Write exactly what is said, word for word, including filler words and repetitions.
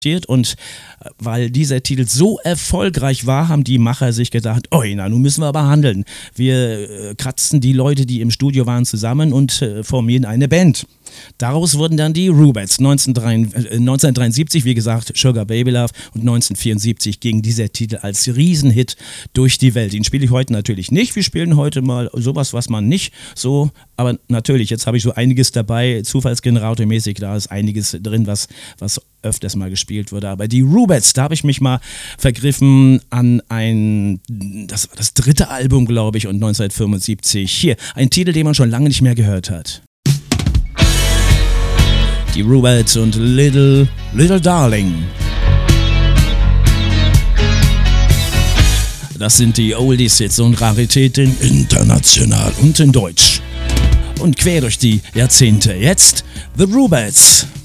Und weil dieser Titel so erfolgreich war, haben die Macher sich gedacht, oh, na, nun müssen wir aber handeln. Wir äh, kratzen die Leute, die im Studio waren, zusammen und äh, formieren eine Band. Daraus wurden dann die Rubettes. neunzehnhundertdreiundsiebzig, wie gesagt, Sugar Baby Love, und neunzehnhundertvierundsiebzig ging dieser Titel als Riesenhit durch die Welt. Den spiele ich heute natürlich nicht. Wir spielen heute mal sowas, was man nicht so, aber natürlich, jetzt habe ich so einiges dabei, Zufallsgenerator-mäßig, da ist einiges drin, was, was öfters mal gespielt wurde. Aber die Rubettes, da habe ich mich mal vergriffen an ein, das war das dritte Album, glaube ich, und neunzehnhundertfünfundsiebzig. Hier, ein Titel, den man schon lange nicht mehr gehört hat. Die Rubettes und Little, Little Darling. Das sind die Oldies, Hits und Raritäten international und in Deutsch. Und quer durch die Jahrzehnte. Jetzt The Rubettes.